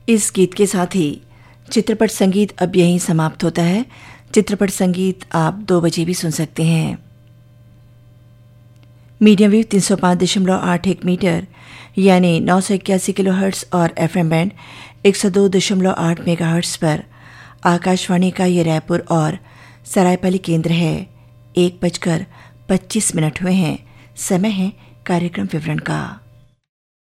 इस गीत के साथ ही चित्रपट संगीत अब यहीं समाप्त होता है। चित्रपट संगीत आप 2 बजे भी सुन सकते हैं। मीडियम वेव 305.81 मीटर यानी 981 किलोहर्ट्ज़ और FM बैंड 102.8 मेगाहर्ट्ज़ पर आकाशवाणी का ये रायपुर और सरायपाली केंद्र है। 1:25 हुए हैं। समय है कार्यक्रम विवरण का।